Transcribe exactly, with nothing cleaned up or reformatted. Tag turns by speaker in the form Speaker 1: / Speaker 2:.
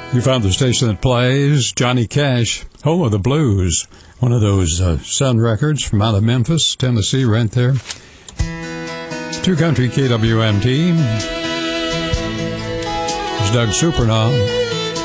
Speaker 1: You found the station that plays Johnny Cash, home of the blues. One of those uh, Sun records from out of Memphis, Tennessee, right there. Two Country K W M T. It's Doug Supernaw.